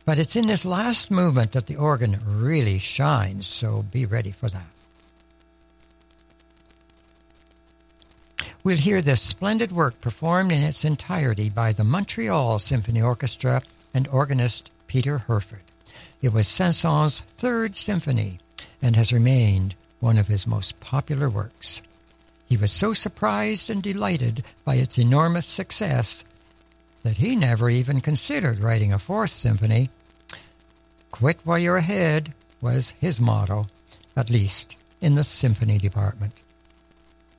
But it's in this last movement that the organ really shines, so be ready for that. We'll hear this splendid work performed in its entirety by the Montreal Symphony Orchestra and organist Peter Herford. It was Saint-Saëns' third symphony and has remained one of his most popular works. He was so surprised and delighted by its enormous success that he never even considered writing a fourth symphony. Quit while you're ahead was his motto, at least in the symphony department.